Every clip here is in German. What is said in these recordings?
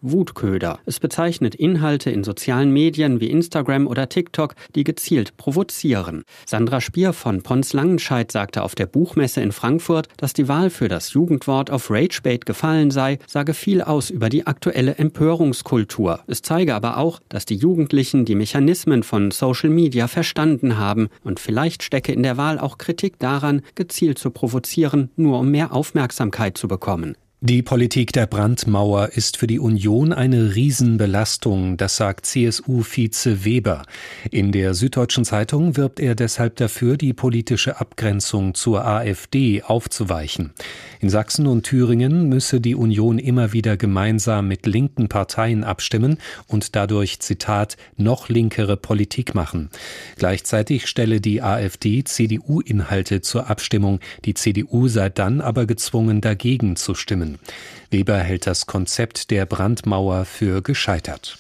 Wutköder. Es bezeichnet Inhalte in sozialen Medien wie Instagram oder TikTok, die gezielt provozieren. Sandra Spier von Pons Langenscheidt sagte auf der Buchmesse in Frankfurt, dass die Wahl für das Jugendwort auf Ragebait gefallen sei, sage viel aus über die aktuelle Empörungskultur. Es zeige aber auch, dass die Jugendlichen die Mechanismen von Social Media verstanden haben und vielleicht stecke in der Wahl auch Kritik daran, gezielt zu provozieren, nur um mehr Aufmerksamkeit zu bekommen. Die Politik der Brandmauer ist für die Union eine Riesenbelastung, das sagt CSU-Vize Weber. In der Süddeutschen Zeitung wirbt er deshalb dafür, die politische Abgrenzung zur AfD aufzuweichen. In Sachsen und Thüringen müsse die Union immer wieder gemeinsam mit linken Parteien abstimmen und dadurch, Zitat, noch linkere Politik machen. Gleichzeitig stelle die AfD CDU-Inhalte zur Abstimmung. Die CDU sei dann aber gezwungen, dagegen zu stimmen. Weber hält das Konzept der Brandmauer für gescheitert.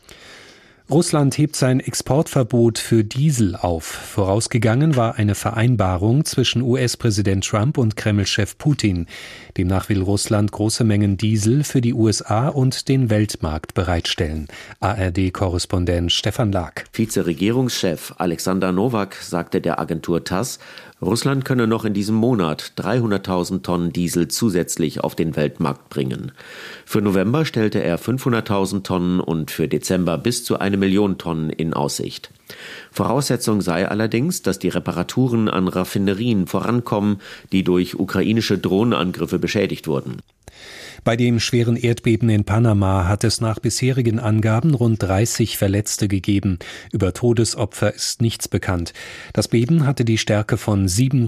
Russland hebt sein Exportverbot für Diesel auf. Vorausgegangen war eine Vereinbarung zwischen US-Präsident Trump und Kreml-Chef Putin. Demnach will Russland große Mengen Diesel für die USA und den Weltmarkt bereitstellen. ARD-Korrespondent Stefan Lag. Vize-Regierungschef Alexander Nowak sagte der Agentur TASS, Russland könne noch in diesem Monat 300.000 Tonnen Diesel zusätzlich auf den Weltmarkt bringen. Für November stellte er 500.000 Tonnen und für Dezember bis zu 1 Million Tonnen in Aussicht. Voraussetzung sei allerdings, dass die Reparaturen an Raffinerien vorankommen, die durch ukrainische Drohnenangriffe beschädigt wurden. Bei dem schweren Erdbeben in Panama hat es nach bisherigen Angaben rund 30 Verletzte gegeben. Über Todesopfer ist nichts bekannt. Das Beben hatte die Stärke von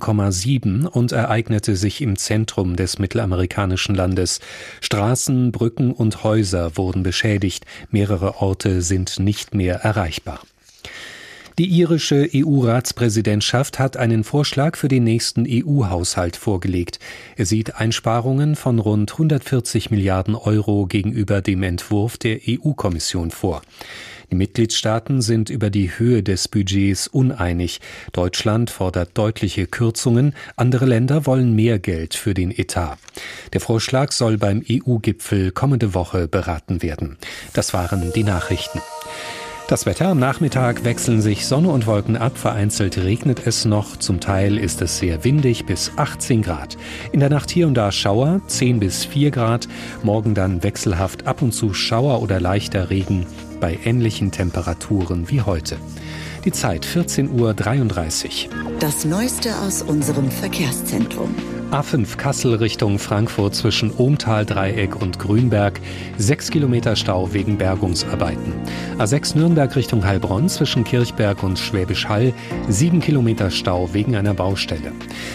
7,7 und ereignete sich im Zentrum des mittelamerikanischen Landes. Straßen, Brücken und Häuser wurden beschädigt. Mehrere Orte sind nicht mehr erreichbar. Die irische EU-Ratspräsidentschaft hat einen Vorschlag für den nächsten EU-Haushalt vorgelegt. Er sieht Einsparungen von rund 140 Milliarden Euro gegenüber dem Entwurf der EU-Kommission vor. Die Mitgliedstaaten sind über die Höhe des Budgets uneinig. Deutschland fordert deutliche Kürzungen, andere Länder wollen mehr Geld für den Etat. Der Vorschlag soll beim EU-Gipfel kommende Woche beraten werden. Das waren die Nachrichten. Das Wetter: am Nachmittag wechseln sich Sonne und Wolken ab, vereinzelt regnet es noch, zum Teil ist es sehr windig bis 18 Grad. In der Nacht hier und da Schauer, 10 bis 4 Grad, morgen dann wechselhaft ab und zu Schauer oder leichter Regen bei ähnlichen Temperaturen wie heute. Die Zeit 14:33 Uhr. Das Neueste aus unserem Verkehrszentrum. A5 Kassel Richtung Frankfurt zwischen Ohmtal-Dreieck und Grünberg. 6 Kilometer Stau wegen Bergungsarbeiten. A6 Nürnberg Richtung Heilbronn zwischen Kirchberg und Schwäbisch Hall. 7 Kilometer Stau wegen einer Baustelle.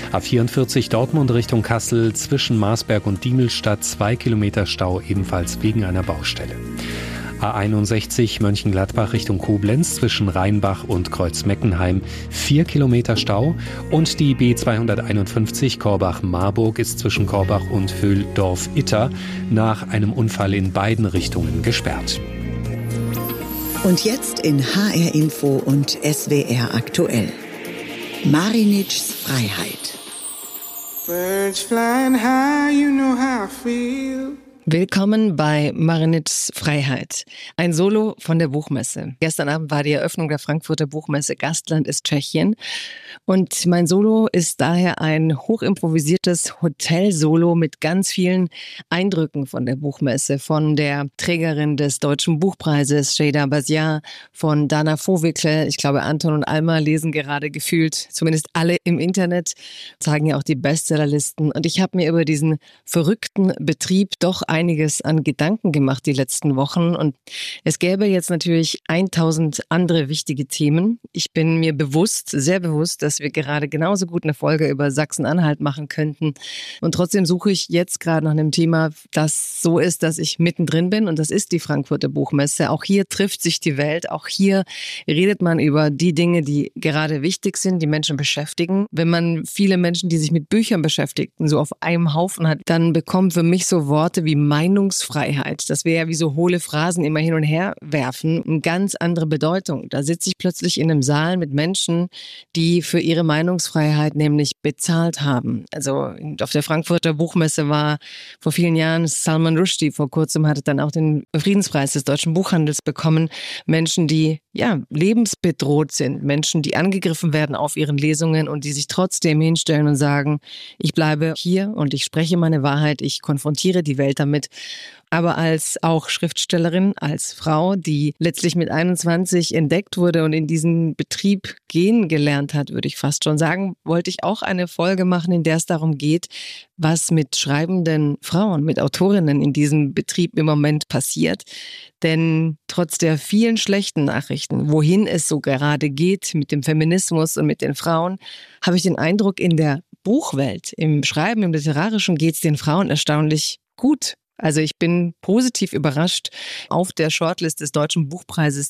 A44 Dortmund Richtung Kassel zwischen Marsberg und Diemelstadt. 2 Kilometer Stau ebenfalls wegen einer Baustelle. A61 Mönchengladbach Richtung Koblenz zwischen Rheinbach und Kreuzmeckenheim 4 Kilometer Stau und die B251 Korbach-Marburg ist zwischen Korbach und Höhldorf-Itter nach einem Unfall in beiden Richtungen gesperrt. Und jetzt in HR Info und SWR aktuell. Marinitschs Freiheit. Birds flying high, you know how I feel. Willkommen bei Marinitschs Freiheit. Ein Solo von der Buchmesse. Gestern Abend war die Eröffnung der Frankfurter Buchmesse. Gastland ist Tschechien. Und mein Solo ist daher ein hochimprovisiertes Hotelsolo mit ganz vielen Eindrücken von der Buchmesse. Von der Trägerin des Deutschen Buchpreises, Şeyda Bazia, von Dana Vohwickel. Ich glaube, Anton und Alma lesen gerade gefühlt, zumindest alle im Internet, zeigen ja auch die Bestsellerlisten. Und ich habe mir über diesen verrückten Betrieb doch einiges an Gedanken gemacht die letzten Wochen und es gäbe jetzt natürlich 1000 andere wichtige Themen. Ich bin mir bewusst, sehr bewusst, dass wir gerade genauso gut eine Folge über Sachsen-Anhalt machen könnten und trotzdem suche ich jetzt gerade nach einem Thema, das so ist, dass ich mittendrin bin und das ist die Frankfurter Buchmesse. Auch hier trifft sich die Welt, auch hier redet man über die Dinge, die gerade wichtig sind, die Menschen beschäftigen. Wenn man viele Menschen, die sich mit Büchern beschäftigen, so auf einem Haufen hat, dann bekommen für mich so Worte wie Meinungsfreiheit, dass wir ja wie so hohle Phrasen immer hin und her werfen, eine ganz andere Bedeutung. Da sitze ich plötzlich in einem Saal mit Menschen, die für ihre Meinungsfreiheit nämlich bezahlt haben. Also auf der Frankfurter Buchmesse war vor vielen Jahren Salman Rushdie, vor kurzem hatte dann auch den Friedenspreis des deutschen Buchhandels bekommen. Menschen, die lebensbedroht sind, Menschen, die angegriffen werden auf ihren Lesungen und die sich trotzdem hinstellen und sagen, ich bleibe hier und ich spreche meine Wahrheit, ich konfrontiere die Welt damit. Aber als auch Schriftstellerin, als Frau, die letztlich mit 21 entdeckt wurde und in diesen Betrieb gehen gelernt hat, würde ich fast schon sagen, wollte ich auch eine Folge machen, in der es darum geht, was mit schreibenden Frauen, mit Autorinnen in diesem Betrieb im Moment passiert. Denn trotz der vielen schlechten Nachrichten, wohin es so gerade geht mit dem Feminismus und mit den Frauen, habe ich den Eindruck, in der Buchwelt, im Schreiben, im Literarischen geht es den Frauen erstaunlich gut. Also ich bin positiv überrascht. Auf der Shortlist des Deutschen Buchpreises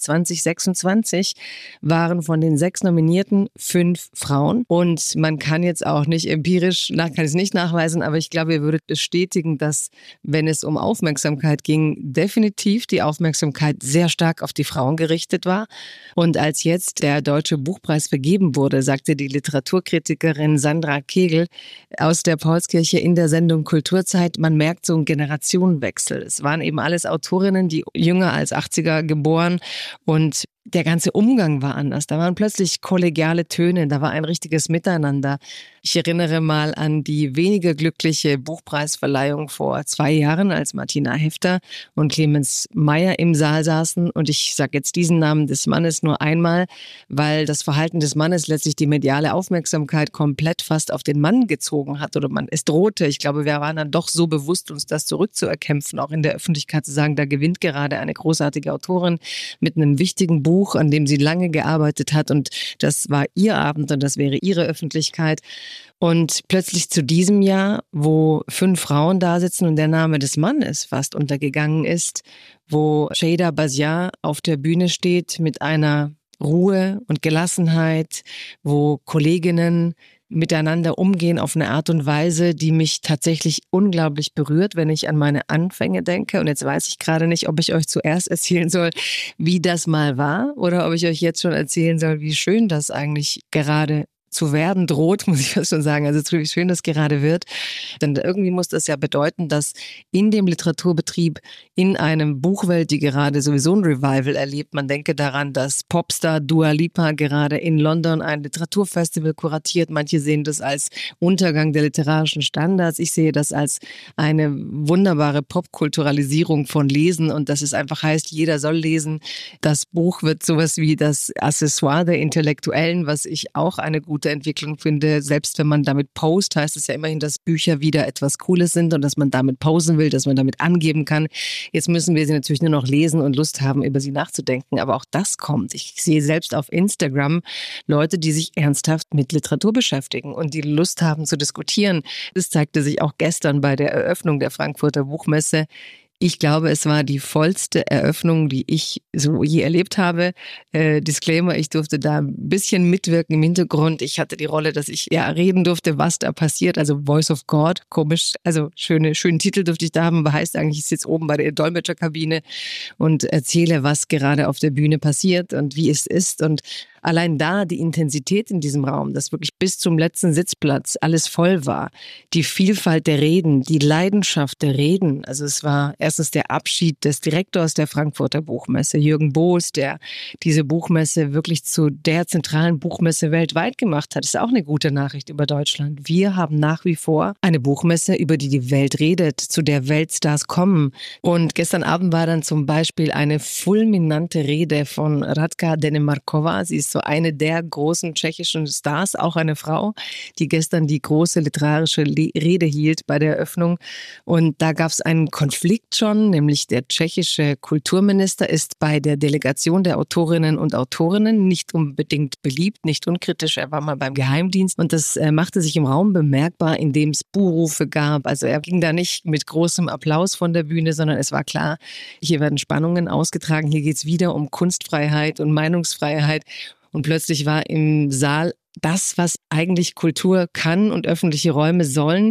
2026 waren von den 6 Nominierten 5 Frauen. Und man kann jetzt auch nicht empirisch, kann es nicht nachweisen, aber ich glaube, ihr würdet bestätigen, dass, wenn es um Aufmerksamkeit ging, definitiv die Aufmerksamkeit sehr stark auf die Frauen gerichtet war. Und als jetzt der Deutsche Buchpreis vergeben wurde, sagte die Literaturkritikerin Sandra Kegel aus der Paulskirche in der Sendung Kulturzeit, man merkt so einen Generationenwechsel. Es waren eben alles Autorinnen, die jünger als 80er geboren und der ganze Umgang war anders. Da waren plötzlich kollegiale Töne, da war ein richtiges Miteinander. Ich erinnere mal an die weniger glückliche Buchpreisverleihung vor 2 Jahren, als Martina Hefter und Clemens Meyer im Saal saßen. Und ich sage jetzt diesen Namen des Mannes nur einmal, weil das Verhalten des Mannes letztlich die mediale Aufmerksamkeit komplett fast auf den Mann gezogen hat oder es drohte. Ich glaube, wir waren dann doch so bewusst, uns das zurückzuerkämpfen, auch in der Öffentlichkeit zu sagen, da gewinnt gerade eine großartige Autorin mit einem wichtigen Buch, an dem sie lange gearbeitet hat und das war ihr Abend und das wäre ihre Öffentlichkeit. Und plötzlich zu diesem Jahr, wo 5 Frauen da sitzen und der Name des Mannes fast untergegangen ist, wo Sheyda Basiar auf der Bühne steht mit einer Ruhe und Gelassenheit, wo Kolleginnen miteinander umgehen auf eine Art und Weise, die mich tatsächlich unglaublich berührt, wenn ich an meine Anfänge denke. Und jetzt weiß ich gerade nicht, ob ich euch zuerst erzählen soll, wie das mal war oder ob ich euch jetzt schon erzählen soll, wie schön das eigentlich gerade zu werden droht, muss ich fast schon sagen. Also wie schön das gerade wird. Denn irgendwie muss das ja bedeuten, dass in dem Literaturbetrieb, in einem Buchwelt, die gerade sowieso ein Revival erlebt, man denke daran, dass Popstar Dua Lipa gerade in London ein Literaturfestival kuratiert. Manche sehen das als Untergang der literarischen Standards. Ich sehe das als eine wunderbare Popkulturalisierung von Lesen und dass es einfach heißt, jeder soll lesen. Das Buch wird sowas wie das Accessoire der Intellektuellen, was ich auch eine gute Entwicklung finde. Selbst wenn man damit post, heißt es ja immerhin, dass Bücher wieder etwas Cooles sind und dass man damit posen will, dass man damit angeben kann. Jetzt müssen wir sie natürlich nur noch lesen und Lust haben, über sie nachzudenken. Aber auch das kommt. Ich sehe selbst auf Instagram Leute, die sich ernsthaft mit Literatur beschäftigen und die Lust haben zu diskutieren. Das zeigte sich auch gestern bei der Eröffnung der Frankfurter Buchmesse. Ich glaube, es war die vollste Eröffnung, die ich so je erlebt habe. Disclaimer, ich durfte da ein bisschen mitwirken im Hintergrund. Ich hatte die Rolle, dass ich reden durfte, was da passiert. Also Voice of God, komisch. Also schönen Titel durfte ich da haben, aber heißt eigentlich, ich sitze oben bei der Dolmetscherkabine und erzähle, was gerade auf der Bühne passiert und wie es ist. Und allein da die Intensität in diesem Raum, dass wirklich bis zum letzten Sitzplatz alles voll war, die Vielfalt der Reden, die Leidenschaft der Reden. Also es war erstens der Abschied des Direktors der Frankfurter Buchmesse, Jürgen Boos, der diese Buchmesse wirklich zu der zentralen Buchmesse weltweit gemacht hat. Das ist auch eine gute Nachricht über Deutschland. Wir haben nach wie vor eine Buchmesse, über die die Welt redet, zu der Weltstars kommen. Und gestern Abend war dann zum Beispiel eine fulminante Rede von Radka Denemarkova. Sie ist so eine der großen tschechischen Stars, auch eine Frau, die gestern die große literarische Rede hielt bei der Eröffnung. Und da gab es einen Konflikt schon, nämlich der tschechische Kulturminister ist bei der Delegation der Autorinnen und Autorinnen nicht unbedingt beliebt, nicht unkritisch. Er war mal beim Geheimdienst und das machte sich im Raum bemerkbar, indem es Buhrufe gab. Also er ging da nicht mit großem Applaus von der Bühne, sondern es war klar, hier werden Spannungen ausgetragen, hier geht es wieder um Kunstfreiheit und Meinungsfreiheit. Und plötzlich war im Saal das, was eigentlich Kultur kann und öffentliche Räume sollen,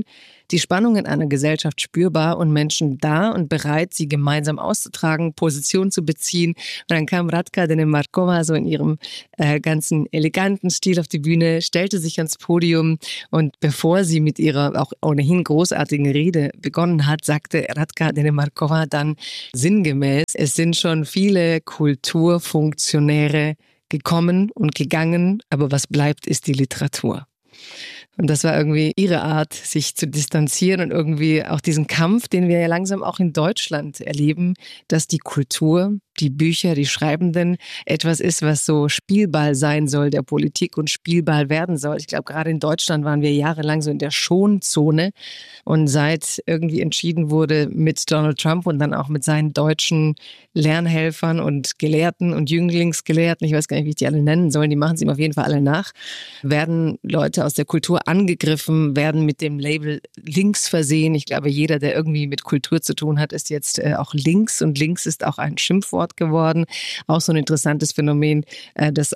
die Spannungen einer Gesellschaft spürbar und Menschen da und bereit, sie gemeinsam auszutragen, Position zu beziehen. Und dann kam Radka Denemarkova so in ihrem ganzen eleganten Stil auf die Bühne, stellte sich ans Podium und bevor sie mit ihrer auch ohnehin großartigen Rede begonnen hat, sagte Radka Denemarkova dann sinngemäß, es sind schon viele Kulturfunktionäre gekommen und gegangen, aber was bleibt, ist die Literatur. Und das war irgendwie ihre Art, sich zu distanzieren und irgendwie auch diesen Kampf, den wir ja langsam auch in Deutschland erleben, dass die Kultur, die Bücher, die Schreibenden etwas ist, was so Spielball sein soll der Politik und Spielball werden soll. Ich glaube, gerade in Deutschland waren wir jahrelang so in der Schonzone und seit irgendwie entschieden wurde mit Donald Trump und dann auch mit seinen deutschen Lernhelfern und Gelehrten und Jünglingsgelehrten, ich weiß gar nicht, wie ich die alle nennen soll, die machen es ihm auf jeden Fall alle nach, werden Leute aus der Kultur angegriffen, werden mit dem Label links versehen. Ich glaube, jeder, der irgendwie mit Kultur zu tun hat, ist jetzt auch links und links ist auch ein Schimpfwort geworden. Auch so ein interessantes Phänomen, dass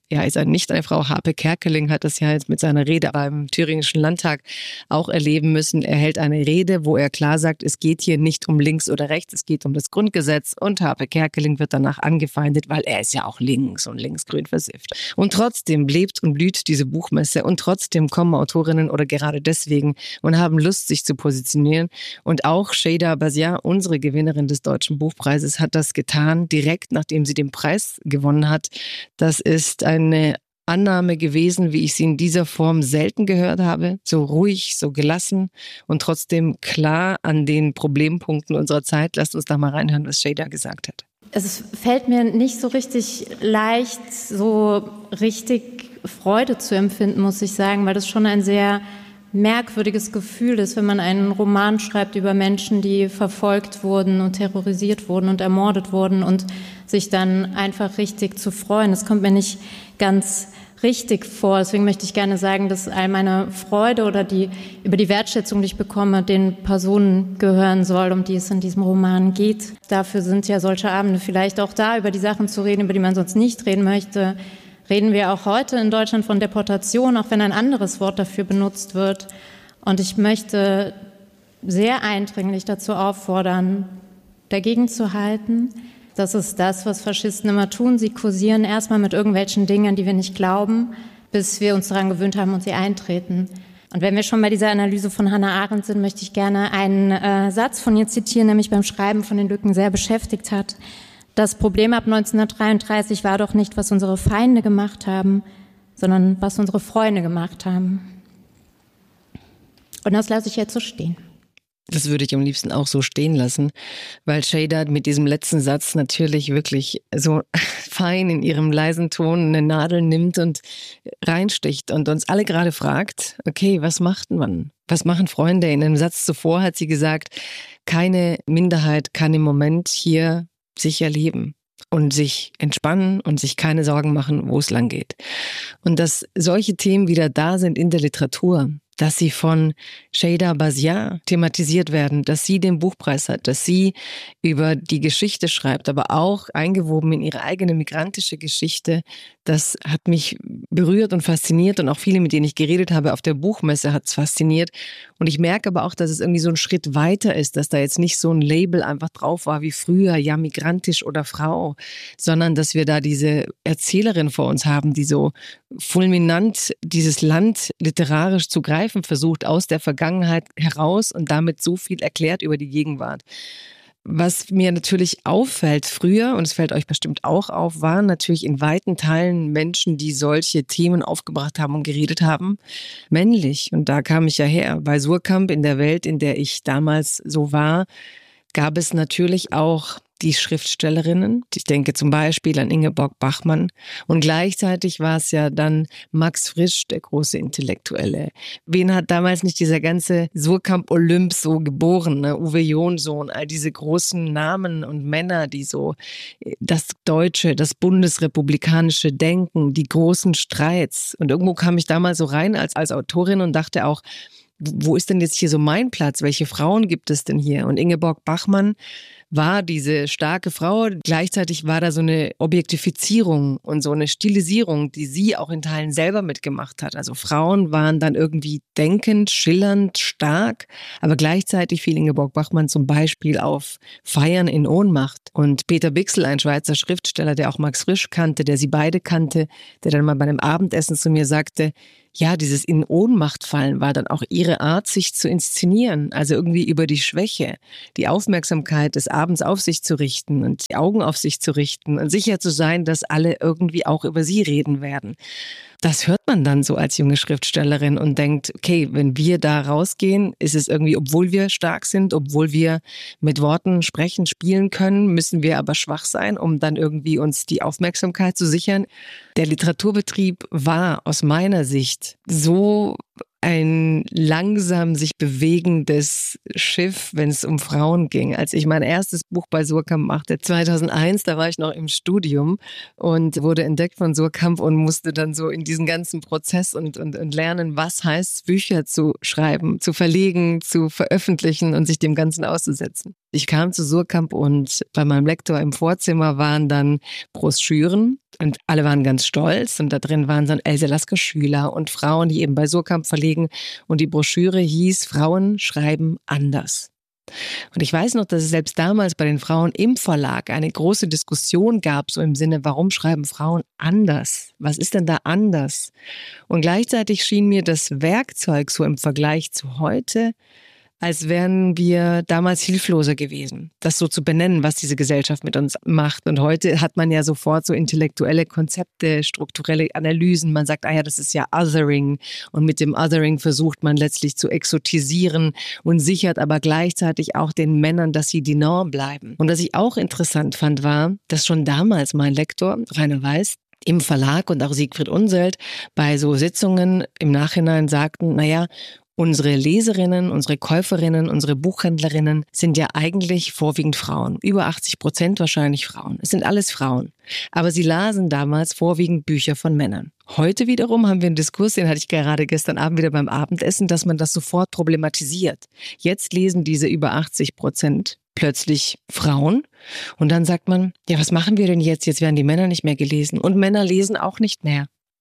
nicht eine Frau, Harpe Kerkeling hat das ja jetzt mit seiner Rede beim Thüringischen Landtag auch erleben müssen. Er hält eine Rede, wo er klar sagt, es geht hier nicht um links oder rechts, es geht um das Grundgesetz und Harpe Kerkeling wird danach angefeindet, weil er ist ja auch links und linksgrün versifft. Und trotzdem lebt und blüht diese Buchmesse und trotzdem kommen Autorinnen oder gerade deswegen und haben Lust, sich zu positionieren. Und auch Şeyda Bazia, unsere Gewinnerin des Deutschen Buchpreises, hat das getan, direkt nachdem sie den Preis gewonnen hat. Das ist eine Annahme gewesen, wie ich sie in dieser Form selten gehört habe. So ruhig, so gelassen und trotzdem klar an den Problempunkten unserer Zeit. Lasst uns da mal reinhören, was Şeyda gesagt hat. Es fällt mir nicht so richtig leicht, so richtig Freude zu empfinden, muss ich sagen, weil das schon ein sehr merkwürdiges Gefühl ist, wenn man einen Roman schreibt über Menschen, die verfolgt wurden und terrorisiert wurden und ermordet wurden und sich dann einfach richtig zu freuen. Das kommt mir nicht ganz richtig vor. Deswegen möchte ich gerne sagen, dass all meine Freude oder über die Wertschätzung, die ich bekomme, den Personen gehören soll, um die es in diesem Roman geht. Dafür sind ja solche Abende vielleicht auch da, über die Sachen zu reden, über die man sonst nicht reden möchte. Reden wir auch heute in Deutschland von Deportation, auch wenn ein anderes Wort dafür benutzt wird. Und ich möchte sehr eindringlich dazu auffordern, dagegen zu halten. Das ist das, was Faschisten immer tun. Sie kursieren erstmal mit irgendwelchen Dingen, die wir nicht glauben, bis wir uns daran gewöhnt haben und sie eintreten. Und wenn wir schon bei dieser Analyse von Hannah Arendt sind, möchte ich gerne einen Satz von ihr zitieren, der mich beim Schreiben von den Lücken sehr beschäftigt hat. Das Problem ab 1933 war doch nicht, was unsere Feinde gemacht haben, sondern was unsere Freunde gemacht haben. Und das lasse ich jetzt so stehen. Das würde ich am liebsten auch so stehen lassen, weil Şeyda mit diesem letzten Satz natürlich wirklich so fein in ihrem leisen Ton eine Nadel nimmt und reinsticht und uns alle gerade fragt, okay, was macht man? Was machen Freunde? In einem Satz zuvor hat sie gesagt, keine Minderheit kann im Moment hier sicher leben und sich entspannen und sich keine Sorgen machen, wo es lang geht. Und dass solche Themen wieder da sind in der Literatur, dass sie von Şeyda Bazia thematisiert werden, dass sie den Buchpreis hat, dass sie über die Geschichte schreibt, aber auch eingewoben in ihre eigene migrantische Geschichte. Das hat mich berührt und fasziniert und auch viele, mit denen ich geredet habe auf der Buchmesse, hat es fasziniert. Und ich merke aber auch, dass es irgendwie so ein Schritt weiter ist, dass da jetzt nicht so ein Label einfach drauf war wie früher, ja, migrantisch oder Frau, sondern dass wir da diese Erzählerin vor uns haben, die so fulminant dieses Land literarisch zu greifen versucht, aus der Vergangenheit heraus und damit so viel erklärt über die Gegenwart. Was mir natürlich auffällt früher, und es fällt euch bestimmt auch auf, waren natürlich in weiten Teilen Menschen, die solche Themen aufgebracht haben und geredet haben, männlich. Und da kam ich ja her. Bei Surkamp, in der Welt, in der ich damals so war, gab es natürlich auch die Schriftstellerinnen. Ich denke zum Beispiel an Ingeborg Bachmann. Und gleichzeitig war es ja dann Max Frisch, der große Intellektuelle. Wen hat damals nicht dieser ganze Surkamp-Olymp so geboren? Ne? Uwe Jonsson, all diese großen Namen und Männer, die so das deutsche, das bundesrepublikanische Denken, die großen Streits. Und irgendwo kam ich damals so rein als Autorin und dachte auch, wo ist denn jetzt hier so mein Platz? Welche Frauen gibt es denn hier? Und Ingeborg Bachmann war diese starke Frau. Gleichzeitig war da so eine Objektifizierung und so eine Stilisierung, die sie auch in Teilen selber mitgemacht hat. Also Frauen waren dann irgendwie denkend, schillernd, stark, aber gleichzeitig fiel Ingeborg Bachmann zum Beispiel auf Feiern in Ohnmacht. Und Peter Bichsel, ein Schweizer Schriftsteller, der auch Max Frisch kannte, der sie beide kannte, der dann mal bei einem Abendessen zu mir sagte, ja, dieses in Ohnmacht fallen war dann auch ihre Art, sich zu inszenieren. Also irgendwie über die Schwäche, die Aufmerksamkeit des Abends auf sich zu richten und die Augen auf sich zu richten und sicher zu sein, dass alle irgendwie auch über sie reden werden. Das hört man dann so als junge Schriftstellerin und denkt, okay, wenn wir da rausgehen, ist es irgendwie, obwohl wir stark sind, obwohl wir mit Worten sprechen, spielen können, müssen wir aber schwach sein, um dann irgendwie uns die Aufmerksamkeit zu sichern. Der Literaturbetrieb war aus meiner Sicht so ein langsam sich bewegendes Schiff, wenn es um Frauen ging. Als ich mein erstes Buch bei Suhrkamp machte, 2001, da war ich noch im Studium und wurde entdeckt von Suhrkamp und musste dann so in diesen ganzen Prozess und lernen, was heißt, Bücher zu schreiben, zu verlegen, zu veröffentlichen und sich dem Ganzen auszusetzen. Ich kam zu Suhrkamp und bei meinem Lektor im Vorzimmer waren dann Broschüren und alle waren ganz stolz und da drin waren dann Else Lasker-Schüler und Frauen, die eben bei Suhrkamp verlegen und die Broschüre hieß Frauen schreiben anders. Und ich weiß noch, dass es selbst damals bei den Frauen im Verlag eine große Diskussion gab, so im Sinne, warum schreiben Frauen anders? Was ist denn da anders? Und gleichzeitig schien mir das Werkzeug so im Vergleich zu heute, als wären wir damals hilfloser gewesen, das so zu benennen, was diese Gesellschaft mit uns macht. Und heute hat man ja sofort so intellektuelle Konzepte, strukturelle Analysen. Man sagt, das ist ja Othering. Und mit dem Othering versucht man letztlich zu exotisieren und sichert aber gleichzeitig auch den Männern, dass sie die Norm bleiben. Und was ich auch interessant fand, war, dass schon damals mein Lektor, Rainer Weiß, im Verlag und auch Siegfried Unseld bei so Sitzungen im Nachhinein sagten, unsere Leserinnen, unsere Käuferinnen, unsere Buchhändlerinnen sind ja eigentlich vorwiegend Frauen. Über 80% wahrscheinlich Frauen. Es sind alles Frauen. Aber sie lasen damals vorwiegend Bücher von Männern. Heute wiederum haben wir einen Diskurs, den hatte ich gerade gestern Abend wieder beim Abendessen, dass man das sofort problematisiert. Jetzt lesen diese über 80% plötzlich Frauen. Und dann sagt man, ja, was machen wir denn jetzt? Jetzt werden die Männer nicht mehr gelesen. Und Männer lesen auch nicht mehr.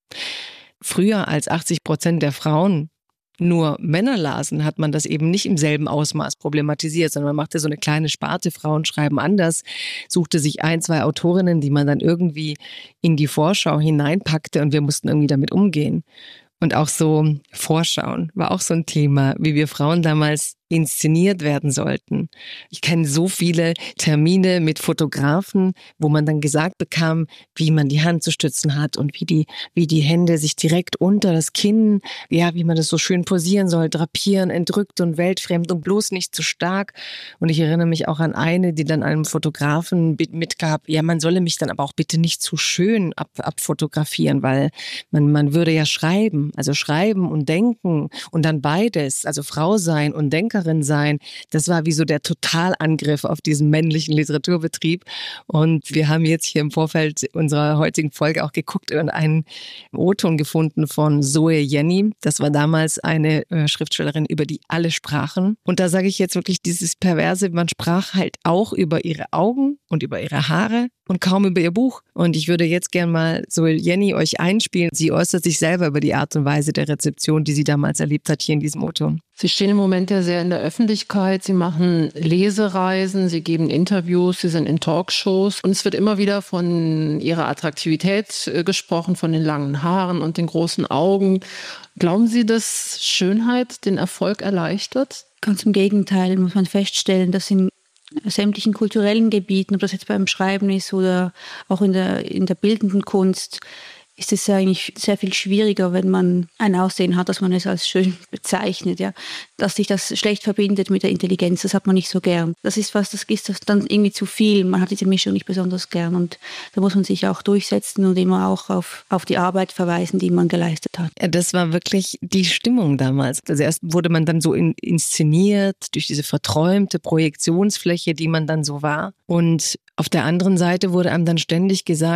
Früher als 80% der Frauen nur Männer lasen, hat man das eben nicht im selben Ausmaß problematisiert, sondern man machte so eine kleine Sparte, Frauen schreiben anders, suchte sich 1, 2 Autorinnen, die man dann irgendwie in die Vorschau hineinpackte und wir mussten irgendwie damit umgehen. Und auch so Vorschauen war auch so ein Thema, wie wir Frauen damals inszeniert werden sollten. Ich kenne so viele Termine mit Fotografen, wo man dann gesagt bekam, wie man die Hand zu stützen hat und wie die Hände sich direkt unter das Kinn, wie man das so schön posieren soll, drapieren, entrückt und weltfremd und bloß nicht zu stark. Und ich erinnere mich auch an eine, die dann einem Fotografen mitgab, man solle mich dann aber auch bitte nicht zu schön abfotografieren, weil man würde ja schreiben und denken und dann beides, also Frau sein und Denkerin sein, das war wie so der Totalangriff auf diesen männlichen Literaturbetrieb. Und wir haben jetzt hier im Vorfeld unserer heutigen Folge auch geguckt und einen O-Ton gefunden von Zoe Jenny. Das war damals eine Schriftstellerin, über die alle sprachen. Und da sage ich jetzt wirklich dieses Perverse, man sprach halt auch über ihre Augen und über ihre Haare und kaum über ihr Buch. Und ich würde jetzt gern mal Zoe Jenny euch einspielen. Sie äußert sich selber über die Art und Weise der Rezeption, die sie damals erlebt hat hier in diesem O-Ton. Sie stehen im Moment ja sehr in der Öffentlichkeit. Sie machen Lesereisen, Sie geben Interviews, Sie sind in Talkshows. Und es wird immer wieder von Ihrer Attraktivität gesprochen, von den langen Haaren und den großen Augen. Glauben Sie, dass Schönheit den Erfolg erleichtert? Ganz im Gegenteil, muss man feststellen, dass in sämtlichen kulturellen Gebieten, ob das jetzt beim Schreiben ist oder auch in der bildenden Kunst, ist es ja eigentlich sehr viel schwieriger, wenn man ein Aussehen hat, dass man es als schön bezeichnet, ja. Dass sich das schlecht verbindet mit der Intelligenz, das hat man nicht so gern. Das ist das ist dann irgendwie zu viel. Man hat diese Mischung nicht besonders gern und da muss man sich auch durchsetzen und immer auch auf die Arbeit verweisen, die man geleistet hat. Ja, das war wirklich die Stimmung damals. Also erst wurde man dann so inszeniert durch diese verträumte Projektionsfläche, die man dann so war. Und auf der anderen Seite wurde einem dann ständig gesagt,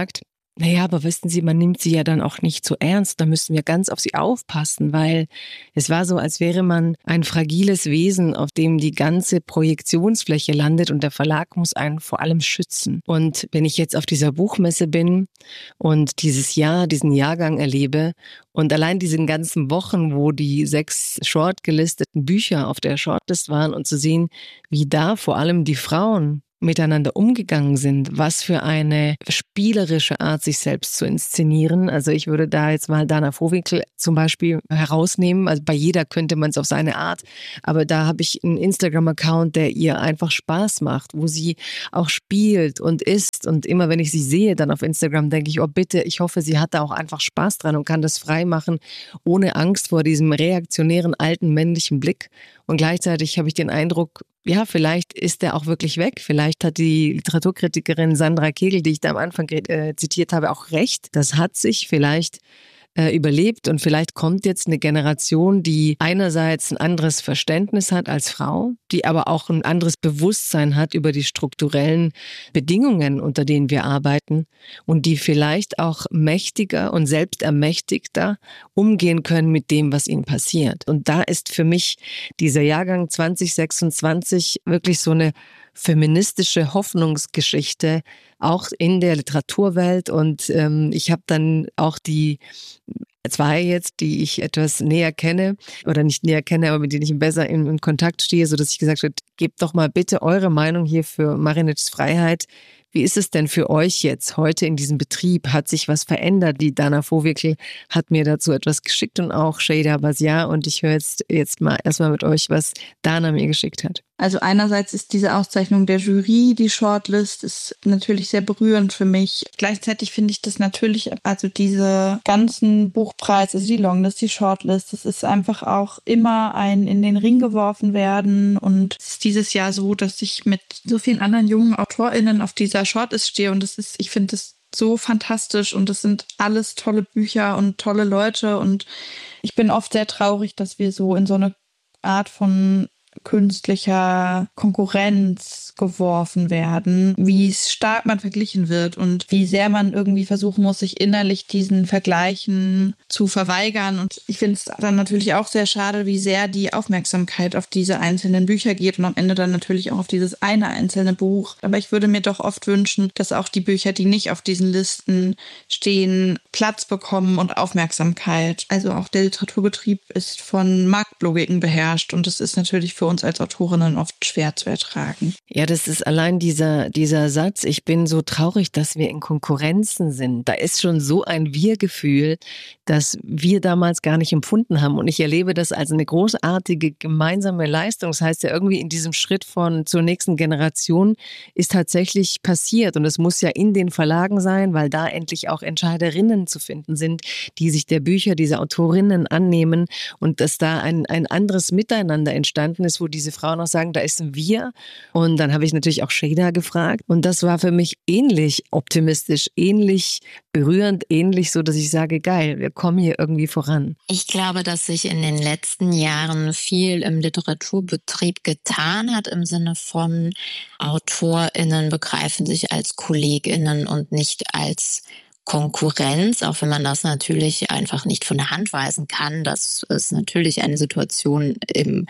Naja, aber wissen Sie, man nimmt sie ja dann auch nicht so ernst. Da müssen wir ganz auf sie aufpassen, weil es war so, als wäre man ein fragiles Wesen, auf dem die ganze Projektionsfläche landet und der Verlag muss einen vor allem schützen. Und wenn ich jetzt auf dieser Buchmesse bin und diesen Jahrgang erlebe und allein diesen ganzen Wochen, wo die 6 shortgelisteten Bücher auf der Shortlist waren und zu sehen, wie da vor allem die Frauen miteinander umgegangen sind, was für eine spielerische Art, sich selbst zu inszenieren. Also ich würde da jetzt mal Dana Vohwinkel zum Beispiel herausnehmen. Also bei jeder könnte man es auf seine Art. Aber da habe ich einen Instagram-Account, der ihr einfach Spaß macht, wo sie auch spielt und isst. Und immer wenn ich sie sehe dann auf Instagram, denke ich, oh bitte, ich hoffe, sie hat da auch einfach Spaß dran und kann das frei machen, ohne Angst vor diesem reaktionären, alten, männlichen Blick. Und gleichzeitig habe ich den Eindruck, ja, vielleicht ist der auch wirklich weg. Vielleicht hat die Literaturkritikerin Sandra Kegel, die ich da am Anfang zitiert habe, auch recht. Das hat sich vielleicht überlebt und vielleicht kommt jetzt eine Generation, die einerseits ein anderes Verständnis hat als Frau, die aber auch ein anderes Bewusstsein hat über die strukturellen Bedingungen, unter denen wir arbeiten und die vielleicht auch mächtiger und selbstermächtigter umgehen können mit dem, was ihnen passiert. Und da ist für mich dieser Jahrgang 2026 wirklich so eine feministische Hoffnungsgeschichte, auch in der Literaturwelt. Und ich habe dann auch die 2 jetzt, die ich etwas näher kenne oder nicht näher kenne, aber mit denen ich besser in Kontakt stehe, sodass ich gesagt habe, gebt doch mal bitte eure Meinung hier für Marinitschs Freiheit. Wie ist es denn für euch jetzt heute in diesem Betrieb? Hat sich was verändert? Die Dana Vohwinkel hat mir dazu etwas geschickt und auch Şeyda Basiar. Und ich höre jetzt mal erstmal mit euch, was Dana mir geschickt hat. Also einerseits ist diese Auszeichnung der Jury, die Shortlist, ist natürlich sehr berührend für mich. Gleichzeitig finde ich das natürlich, also diese ganzen Buchpreise, also die Longlist, die Shortlist, das ist einfach auch immer ein in den Ring geworfen werden. Und es ist dieses Jahr so, dass ich mit so vielen anderen jungen AutorInnen auf dieser Shortlist stehe. Und ich finde das so fantastisch und das sind alles tolle Bücher und tolle Leute. Und ich bin oft sehr traurig, dass wir so in so eine Art von künstlicher Konkurrenz geworfen werden, wie stark man verglichen wird und wie sehr man irgendwie versuchen muss, sich innerlich diesen Vergleichen zu verweigern. Und ich finde es dann natürlich auch sehr schade, wie sehr die Aufmerksamkeit auf diese einzelnen Bücher geht und am Ende dann natürlich auch auf dieses eine einzelne Buch. Aber ich würde mir doch oft wünschen, dass auch die Bücher, die nicht auf diesen Listen stehen, Platz bekommen und Aufmerksamkeit. Also auch der Literaturbetrieb ist von Marktlogiken beherrscht und das ist natürlich für uns als Autorinnen oft schwer zu ertragen. Ja, das ist allein dieser Satz, ich bin so traurig, dass wir in Konkurrenzen sind. Da ist schon so ein Wir-Gefühl, das wir damals gar nicht empfunden haben. Und ich erlebe das als eine großartige gemeinsame Leistung. Das heißt ja irgendwie in diesem Schritt zur nächsten Generation ist tatsächlich passiert. Und es muss ja in den Verlagen sein, weil da endlich auch Entscheiderinnen zu finden sind, die sich der Bücher dieser Autorinnen annehmen und dass da ein anderes Miteinander entstanden ist, wo diese Frauen auch sagen, da ist ein Wir. Und dann habe ich natürlich auch Şeyda gefragt. Und das war für mich ähnlich optimistisch, ähnlich berührend, ähnlich so, dass ich sage, geil, wir kommen hier irgendwie voran. Ich glaube, dass sich in den letzten Jahren viel im Literaturbetrieb getan hat, im Sinne von AutorInnen begreifen sich als KollegInnen und nicht als Konkurrenz, auch wenn man das natürlich einfach nicht von der Hand weisen kann, dass es natürlich eine Situation im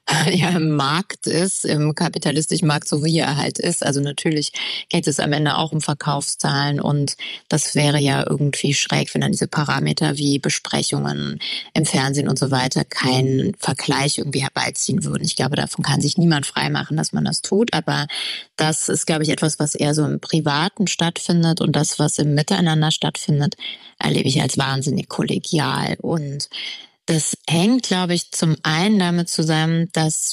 Markt ist, im kapitalistischen Markt, so wie er halt ist. Also natürlich geht es am Ende auch um Verkaufszahlen und das wäre ja irgendwie schräg, wenn dann diese Parameter wie Besprechungen im Fernsehen und so weiter keinen Vergleich irgendwie herbeiziehen würden. Ich glaube, davon kann sich niemand freimachen, dass man das tut, aber das ist, glaube ich, etwas, was eher so im Privaten stattfindet und das, was im Miteinander stattfindet, erlebe ich als wahnsinnig kollegial. Und das hängt, glaube ich, zum einen damit zusammen, dass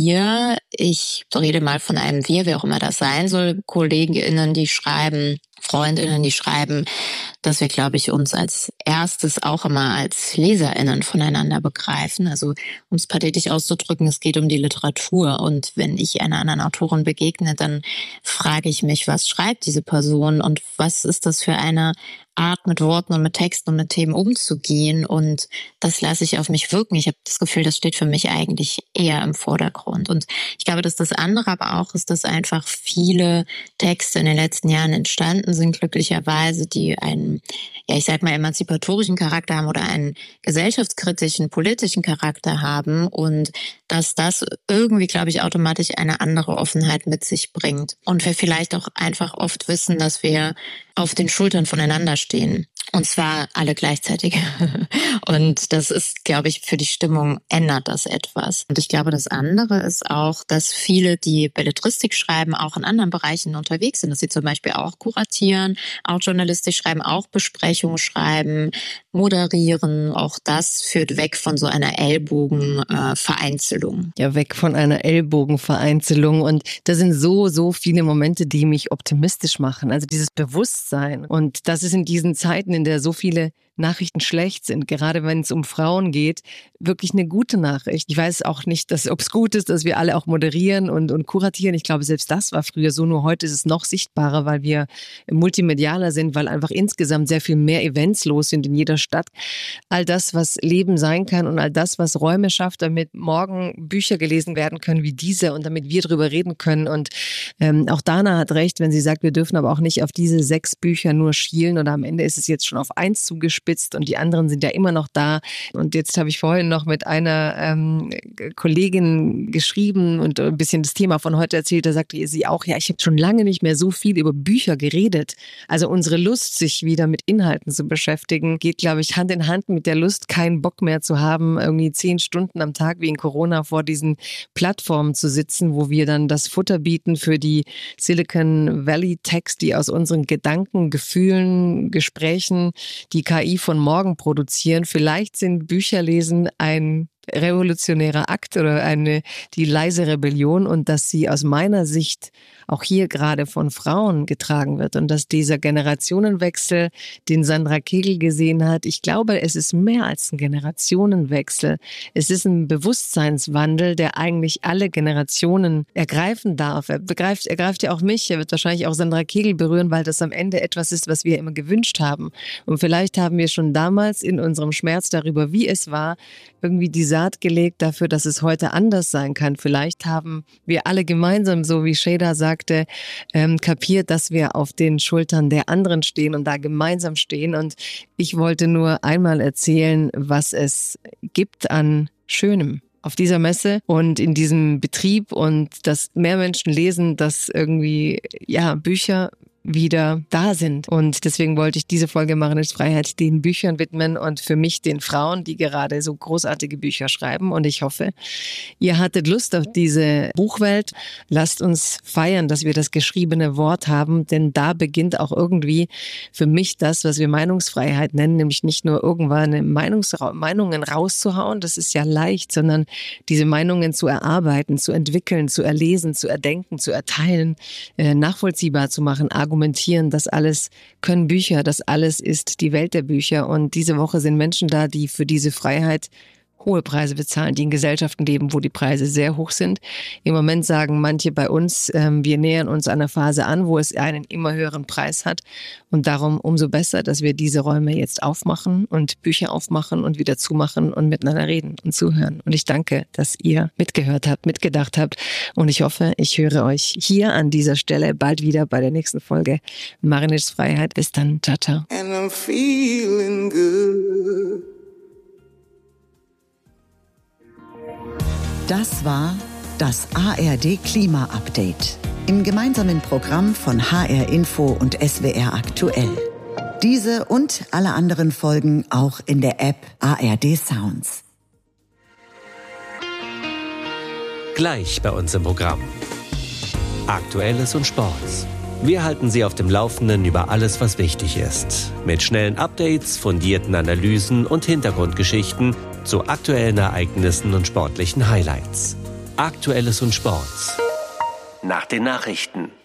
ich rede mal von einem Wir, wer auch immer das sein soll, KollegInnen, die schreiben, FreundInnen, die schreiben, dass wir, glaube ich, uns als erstes auch immer als LeserInnen voneinander begreifen. Also, um es pathetisch auszudrücken, es geht um die Literatur. Und wenn ich einer anderen Autorin begegne, dann frage ich mich, was schreibt diese Person und was ist das für eine Art, mit Worten und mit Texten und mit Themen umzugehen. Und das lasse ich auf mich wirken. Ich habe das Gefühl, das steht für mich eigentlich eher im Vordergrund. Und ich glaube, dass das andere aber auch ist, dass einfach viele Texte in den letzten Jahren entstanden sind, glücklicherweise, die einen, ich sag mal, emanzipatorischen Charakter haben oder einen gesellschaftskritischen, politischen Charakter haben und dass das irgendwie, glaube ich, automatisch eine andere Offenheit mit sich bringt. Und wir vielleicht auch einfach oft wissen, dass wir auf den Schultern voneinander stehen. Und zwar alle gleichzeitig. Und das ist, glaube ich, für die Stimmung ändert das etwas. Und ich glaube, das andere ist auch, dass viele, die Belletristik schreiben, auch in anderen Bereichen unterwegs sind. Dass sie zum Beispiel auch kuratieren, auch journalistisch schreiben, auch Besprechungen schreiben, moderieren. Auch das führt weg von so einer Ellbogenvereinzelung. Ja, weg von einer Ellbogenvereinzelung. Und da sind so viele Momente, die mich optimistisch machen. Also dieses Bewusstsein. Und das ist in diesen Zeiten, in der so viele Nachrichten schlecht sind, gerade wenn es um Frauen geht, wirklich eine gute Nachricht. Ich weiß auch nicht, ob es gut ist, dass wir alle auch moderieren und kuratieren. Ich glaube, selbst das war früher so, nur heute ist es noch sichtbarer, weil wir multimedialer sind, weil einfach insgesamt sehr viel mehr Events los sind in jeder Stadt. All das, was Leben sein kann und all das, was Räume schafft, damit morgen Bücher gelesen werden können wie diese und damit wir drüber reden können. Und auch Dana hat recht, wenn sie sagt, wir dürfen aber auch nicht auf diese 6 Bücher nur schielen oder am Ende ist es jetzt schon auf 1 zugespitzt und die anderen sind ja immer noch da. Und jetzt habe ich vorhin noch mit einer Kollegin geschrieben und ein bisschen das Thema von heute erzählt. Da sagte sie auch, ja, ich habe schon lange nicht mehr so viel über Bücher geredet. Also unsere Lust, sich wieder mit Inhalten zu beschäftigen, geht, glaube ich, Hand in Hand mit der Lust, keinen Bock mehr zu haben, irgendwie 10 Stunden am Tag wegen Corona vor diesen Plattformen zu sitzen, wo wir dann das Futter bieten für die Silicon Valley Techs, die aus unseren Gedanken, Gefühlen, Gesprächen die KI von morgen produzieren. Vielleicht sind Bücherlesen ein revolutionärer Akt oder die leise Rebellion und dass sie aus meiner Sicht auch hier gerade von Frauen getragen wird und dass dieser Generationenwechsel, den Sandra Kegel gesehen hat, ich glaube, es ist mehr als ein Generationenwechsel. Es ist ein Bewusstseinswandel, der eigentlich alle Generationen ergreifen darf. Er greift ja auch mich, er wird wahrscheinlich auch Sandra Kegel berühren, weil das am Ende etwas ist, was wir immer gewünscht haben. Und vielleicht haben wir schon damals in unserem Schmerz darüber, wie es war, irgendwie die Saat gelegt dafür, dass es heute anders sein kann. Vielleicht haben wir alle gemeinsam, so wie Shada sagte, kapiert, dass wir auf den Schultern der anderen stehen und da gemeinsam stehen. Und ich wollte nur einmal erzählen, was es gibt an Schönem auf dieser Messe und in diesem Betrieb und dass mehr Menschen lesen, dass irgendwie, Bücher wieder da sind. Und deswegen wollte ich diese Folge Marinichs Freiheit den Büchern widmen und für mich den Frauen, die gerade so großartige Bücher schreiben. Und ich hoffe, ihr hattet Lust auf diese Buchwelt. Lasst uns feiern, dass wir das geschriebene Wort haben, denn da beginnt auch irgendwie für mich das, was wir Meinungsfreiheit nennen, nämlich nicht nur irgendwann Meinungen rauszuhauen, das ist ja leicht, sondern diese Meinungen zu erarbeiten, zu entwickeln, zu erlesen, zu erdenken, zu erteilen, nachvollziehbar zu machen, argumentieren, das alles können Bücher, das alles ist die Welt der Bücher. Und diese Woche sind Menschen da, die für diese Freiheit hohe Preise bezahlen, die in Gesellschaften leben, wo die Preise sehr hoch sind. Im Moment sagen manche bei uns, wir nähern uns einer Phase an, wo es einen immer höheren Preis hat. Und darum umso besser, dass wir diese Räume jetzt aufmachen und Bücher aufmachen und wieder zumachen und miteinander reden und zuhören. Und ich danke, dass ihr mitgehört habt, mitgedacht habt. Und ich hoffe, ich höre euch hier an dieser Stelle bald wieder bei der nächsten Folge Marinichs Freiheit. Bis dann. Ciao, ciao. And I'm feeling good. Das war das ARD Klima Update im gemeinsamen Programm von HR Info und SWR Aktuell. Diese und alle anderen Folgen auch in der App ARD Sounds. Gleich bei uns im Programm. Aktuelles und Sports. Wir halten Sie auf dem Laufenden über alles, was wichtig ist. Mit schnellen Updates, fundierten Analysen und Hintergrundgeschichten zu aktuellen Ereignissen und sportlichen Highlights. Aktuelles und Sports. Nach den Nachrichten.